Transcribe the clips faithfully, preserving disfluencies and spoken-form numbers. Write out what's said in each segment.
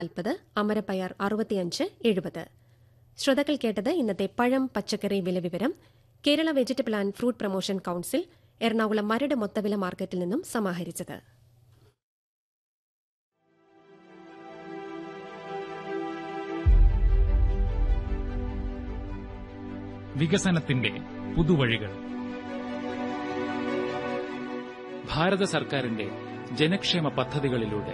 നാൽപ്പത്, അമരപ്പയർ അറുപത്തിയഞ്ച് എഴുപത്. ശ്രോതാക്കൾ കേട്ടത് ഇന്നത്തെ പഴം പച്ചക്കറി വില വിവരം. Kerala vegetable and fruit promotion council Ernakulam Maradu മൊത്തവില മാർക്കറ്റിൽ നിന്നും സമാഹരിച്ചത്. വികസനത്തിന്റെ പുതുവഴികൾ. ഭാരത സർക്കാരിന്റെ ജനക്ഷേമ പദ്ധതികളിലൂടെ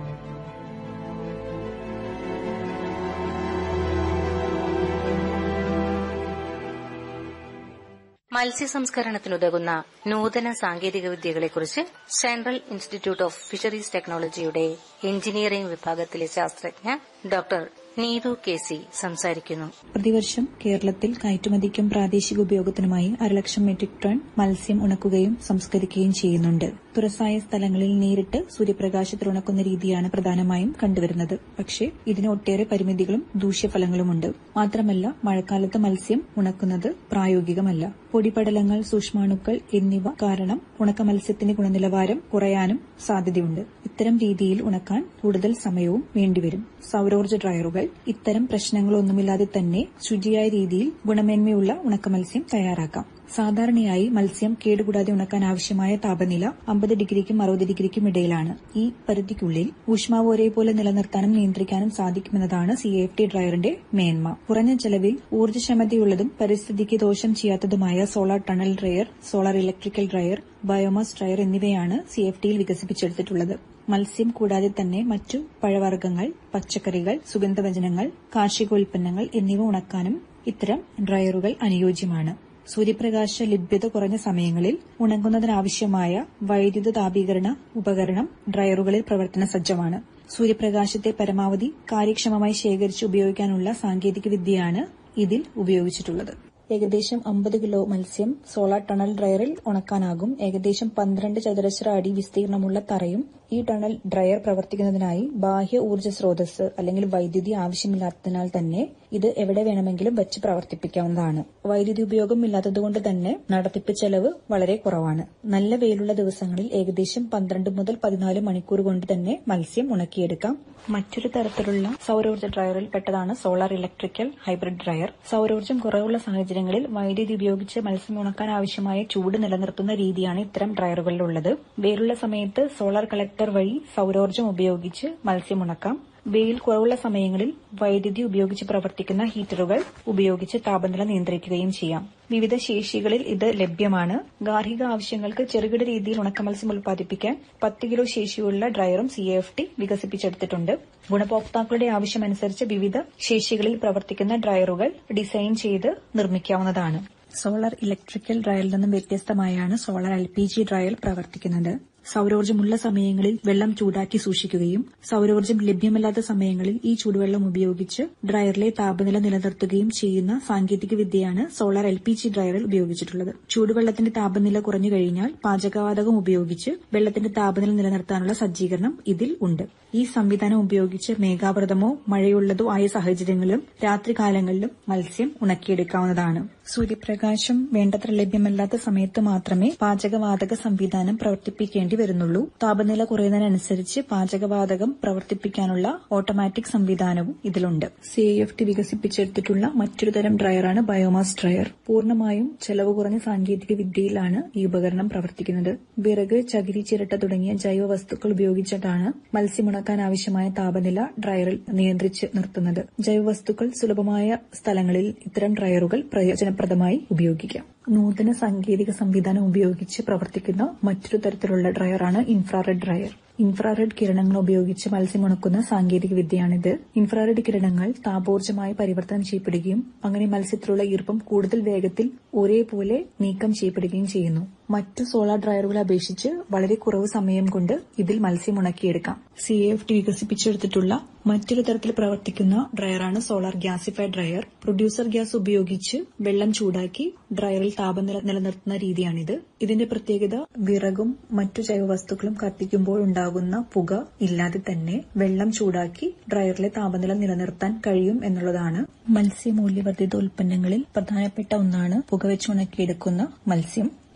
മത്സ്യസംസ്കരണത്തിനുതകുന്ന നൂതന സാങ്കേതിക വിദ്യകളെക്കുറിച്ച് സെൻട്രൽ ഇൻസ്റ്റിറ്റ്യൂട്ട് ഓഫ് ഫിഷറീസ് ടെക്നോളജിയുടെ എഞ്ചിനീയറിംഗ് വിഭാഗത്തിലെ ശാസ്ത്രജ്ഞ ഡോക്ടർ നീതു കെ സി സംസാരിക്കുന്നു. പ്രതിവർഷം കേരളത്തിൽ കയറ്റുമതിക്കും പ്രാദേശിക ഉപയോഗത്തിനുമായി അരലക്ഷം മെട്രിക് ടൺ മത്സ്യം ഉണക്കുകയും സംസ്കരിക്കുകയും ചെയ്യുന്നുണ്ട്. തുറസായ സ്ഥലങ്ങളിൽ നേരിട്ട് സൂര്യപ്രകാശത്തിൽ ഉണക്കുന്ന രീതിയാണ് പ്രധാനമായും കണ്ടുവരുന്നത്. പക്ഷേ ഇതിന് ഒട്ടേറെ പരിമിതികളും ദൂഷ്യഫലങ്ങളുമുണ്ട്. മാത്രമല്ല, മഴക്കാലത്ത് മത്സ്യം ഉണക്കുന്നത് പ്രായോഗികമല്ല. പൊടിപടലങ്ങൾ, സൂക്ഷ്മാണുക്കൾ എന്നിവ കാരണം ഉണക്ക മത്സ്യത്തിന്റെ ഗുണനിലവാരം കുറയാനും സാധ്യതയുണ്ട്. ഇത്തരം രീതിയിൽ ഉണക്കാൻ കൂടുതൽ സമയവും വേണ്ടിവരും. സൌരോർജ്ജ ഡ്രയറുകൾ ഇത്തരം പ്രശ്നങ്ങളൊന്നുമില്ലാതെ തന്നെ ശുചിയായ രീതിയിൽ ഗുണമേന്മയുള്ള ഉണക്ക മത്സ്യം തയ്യാറാക്കാം. സാധാരണയായി മത്സ്യം കേടുകൂടാതെ ഉണക്കാൻ ആവശ്യമായ താപനില അമ്പത് ഡിഗ്രിക്കും അറുപത് ഡിഗ്രിക്കും ഇടയിലാണ്. ഈ പരിധിക്കുള്ളിൽ ഊഷ്മാവ് ഒരേപോലെ നിലനിർത്താനും നിയന്ത്രിക്കാനും സാധിക്കുമെന്നതാണ് സി എഫ് ടി ഡ്രയറിന്റെ മേന്മ. കുറഞ്ഞ ചെലവിൽ ഊർജ്ജക്ഷമതയുള്ളതും പരിസ്ഥിതിക്ക് ദോഷം ചെയ്യാത്തതുമായ solar tunnel dryer, solar electrical dryer, biomass dryer എന്നിവയാണ് സി എഫ് ടിയിൽ വികസിപ്പിച്ചെടുത്തിട്ടുള്ളത്. മത്സ്യം കൂടാതെ തന്നെ മറ്റു പഴവർഗ്ഗങ്ങൾ, പച്ചക്കറികൾ, സുഗന്ധവ്യഞ്ജനങ്ങൾ, കാർഷികോൽപ്പന്നങ്ങൾ എന്നിവ ഉണക്കാനും ഇത്തരം ഡ്രയറുകൾ അനുയോജ്യമാണ്. സൂര്യപ്രകാശ ലഭ്യത കുറഞ്ഞ സമയങ്ങളിൽ ഉണങ്ങുന്നതിനാവശ്യമായ വൈദ്യുത താപീകരണ ഉപകരണം ഡ്രയറുകളിൽ പ്രവർത്തന സജ്ജമാണ്. സൂര്യപ്രകാശത്തെ പരമാവധി കാര്യക്ഷമമായി ശേഖരിച്ച് ഉപയോഗിക്കാനുള്ള സാങ്കേതിക വിദ്യയാണ് ഇതിൽ ഉപയോഗിച്ചിട്ടുള്ളത്. ഏകദേശം അമ്പത് കിലോ മത്സ്യം സോളാർ ടണൽ ഡ്രയറിൽ ഉണക്കാനാകും. ഏകദേശം പന്ത്രണ്ട് ചതുരശ്ര അടി വിസ്തീർണമുള്ള തറയും ഈ ടണൽ ഡ്രയർ പ്രവർത്തിക്കുന്നതിനായി ബാഹ്യ ഊർജ്ജ സ്രോതസ് അല്ലെങ്കിൽ വൈദ്യുതി ആവശ്യമില്ലാത്തതിനാൽ തന്നെ ഇത് എവിടെ വേണമെങ്കിലും വെച്ച് പ്രവർത്തിപ്പിക്കാവുന്നതാണ്. വൈദ്യുതി ഉപയോഗം ഇല്ലാത്തതുകൊണ്ട് തന്നെ നടത്തിപ്പ് ചെലവ് വളരെ കുറവാണ്. നല്ല വെയിലുള്ള ദിവസങ്ങളിൽ ഏകദേശം പന്ത്രണ്ട് മുതൽ പതിനാല് മണിക്കൂർ കൊണ്ട് തന്നെ മത്സ്യം ഉണക്കിയെടുക്കാം. മറ്റൊരു തരത്തിലുള്ള സൌരോർജ്ജ ഡ്രയറിൽ പെട്ടതാണ് സോളാർ ഇലക്ട്രിക്കൽ ഹൈബ്രിഡ് ഡ്രയർ. സൌരോർജ്ജം കുറവുള്ള സാഹചര്യങ്ങളിൽ വൈദ്യുതി ഉപയോഗിച്ച് മത്സ്യം ഉണക്കാൻ ആവശ്യമായ ചൂട് നിലനിർത്തുന്ന രീതിയാണ് ഇത്തരം ഡ്രയറുകളിലുള്ളത്. വെയിലുള്ള സമയത്ത് സോളാർ കളക്ടർ വഴി സൌരോർജ്ജം ഉപയോഗിച്ച് മത്സ്യം ഉണക്കാം. വെയിൽ കുറവുള്ള സമയങ്ങളിൽ വൈദ്യുതി ഉപയോഗിച്ച് പ്രവർത്തിക്കുന്ന ഹീറ്ററുകൾ ഉപയോഗിച്ച് താപനില നിയന്ത്രിക്കുകയും ചെയ്യാം. വിവിധ ശേഷികളിൽ ഇത് ലഭ്യമാണ്. ഗാർഹിക ആവശ്യങ്ങൾക്ക് ചെറുകിട രീതിയിൽ ഉണക്കമത്സ്യം ഉൽപ്പാദിപ്പിക്കാൻ പത്ത് കിലോ ശേഷിയുള്ള ഡ്രയറും സി എഫ് ടി വികസിപ്പിച്ചെടുത്തിട്ടുണ്ട്. ഗുണഭോക്താക്കളുടെ ആവശ്യമനുസരിച്ച് വിവിധ ശേഷികളിൽ പ്രവർത്തിക്കുന്ന ഡ്രയറുകൾ ഡിസൈൻ ചെയ്ത് നിർമ്മിക്കാവുന്നതാണ്. സോളാർ ഇലക്ട്രിക്കൽ ഡ്രയറിൽ നിന്നും വ്യത്യസ്തമായാണ് solar L P G dryer പ്രവർത്തിക്കുന്നത്. സൌരോർജ്ജമുള്ള സമയങ്ങളിൽ വെള്ളം ചൂടാക്കി സൂക്ഷിക്കുകയും സൌരോർജ്ജം ലഭ്യമല്ലാത്ത സമയങ്ങളിൽ ഈ ചൂടുവെള്ളം ഉപയോഗിച്ച് ഡ്രയറിലെ താപനില നിലനിർത്തുകയും ചെയ്യുന്ന സാങ്കേതിക വിദ്യയാണ് സോളാർ എൽ പി ജി ഡ്രയറിൽ ഉപയോഗിച്ചിട്ടുള്ളത്. ചൂടുവെള്ളത്തിന്റെ താപനില കുറഞ്ഞു കഴിഞ്ഞാൽ പാചകവാതകം ഉപയോഗിച്ച് വെള്ളത്തിന്റെ താപനില നിലനിർത്താനുള്ള സജ്ജീകരണം ഇതിൽ ഉണ്ട്. ഈ സംവിധാനം ഉപയോഗിച്ച് മേഘാവൃതമോ മഴയുള്ളതോ ആയ സാഹചര്യങ്ങളിലും രാത്രികാലങ്ങളിലും മത്സ്യം ഉണക്കിയെടുക്കാവുന്നതാണ്. സൂര്യപ്രകാശം വേണ്ടത്ര ലഭ്യമല്ലാത്ത സമയത്ത് മാത്രമേ പാചകവാതക സംവിധാനം പ്രവർത്തിപ്പിക്കേണ്ടി വരുന്നുള്ളൂ. താപനില കുറയുന്നതിനനുസരിച്ച് പാചകവാതകം പ്രവർത്തിപ്പിക്കാനുള്ള ഓട്ടോമാറ്റിക് സംവിധാനവും ഇതിലുണ്ട്. സി എഫ് ടി വികസിപ്പിച്ചെടുത്തിട്ടുള്ള മറ്റൊരു തരം ഡ്രയറാണ് ബയോമാസ് ഡ്രയർ. പൂർണ്ണമായും ചെലവ് കുറഞ്ഞ സാങ്കേതിക വിദ്യയിലാണ് ഈ ഉപകരണം പ്രവർത്തിക്കുന്നത്. വിറക്, ചകിരി, ചിരട്ട തുടങ്ങിയ ജൈവ വസ്തുക്കൾ ഉപയോഗിച്ചിട്ടാണ് മത്സ്യമുണക്കാൻ ആവശ്യമായ താപനില ഡ്രയറിൽ നിയന്ത്രിച്ച് നിർത്തുന്നത്. ജൈവവസ്തുക്കൾ സുലഭമായ സ്ഥലങ്ങളിൽ ഇത്തരം ഡ്രയറുകൾ പ്രയോജനപ്രദമായി ഉപയോഗിക്കാം. നൂതന സാങ്കേതിക സംവിധാനം ഉപയോഗിച്ച് പ്രവർത്തിക്കുന്ന മറ്റൊരു തരത്തിലുള്ള ഡ്രയറാണ് ഇൻഫ്രാറെഡ് ഡ്രയർ. ഇൻഫ്രാറെഡ് കിരണങ്ങൾ ഉപയോഗിച്ച് മത്സ്യം ഉണക്കുന്ന സാങ്കേതിക വിദ്യയാണിത്. ഇൻഫ്രാറെഡ് കിരണങ്ങൾ താപോർജ്ജമായി പരിവർത്തനം ചെയ്യപ്പെടുകയും അങ്ങനെ മത്സ്യത്തിലുള്ള ഈർപ്പം കൂടുതൽ വേഗത്തിൽ ഒരേപോലെ നീക്കം ചെയ്യപ്പെടുകയും ചെയ്യുന്നു. മറ്റു സോളാർ ഡ്രയറുകളെ അപേക്ഷിച്ച് വളരെ കുറവ് സമയം കൊണ്ട് ഇതിൽ മത്സ്യം ഉണക്കിയെടുക്കാം. സി എഫ് ടി വികസിപ്പിച്ചെടുത്തിട്ടുള്ള മറ്റൊരു തരത്തിൽ പ്രവർത്തിക്കുന്ന ഡ്രയറാണ് solar gasified dryer. Producer gas ഉപയോഗിച്ച് വെള്ളം ചൂടാക്കി ഡ്രയറിൽ താപനില നിലനിർത്തുന്ന രീതിയാണിത്. ഇതിന്റെ പ്രത്യേകത വിറകും മറ്റു ജൈവവസ്തുക്കളും കത്തിക്കുമ്പോൾ ഉണ്ടാകുന്ന പുക ഇല്ലാതെ തന്നെ വെള്ളം ചൂടാക്കി ഡ്രയറിലെ താപനില നിലനിർത്താൻ കഴിയും എന്നുള്ളതാണ്. മത്സ്യമൂല്യവർദ്ധിത ഉൽപ്പന്നങ്ങളിൽ പ്രധാനപ്പെട്ട ഒന്നാണ് പുകവെച്ച് ഉണക്കിയെടുക്കുന്ന മത്സ്യം.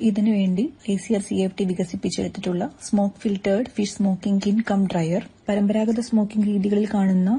ഇതിനുവേണ്ടി I C R C F T വികസിപ്പിച്ചെടുത്തിട്ടുള്ള smoke filtered fish smoking കിൻ come dryer, പരമ്പരാഗത സ്മോക്കിംഗ് രീതികളിൽ കാണുന്ന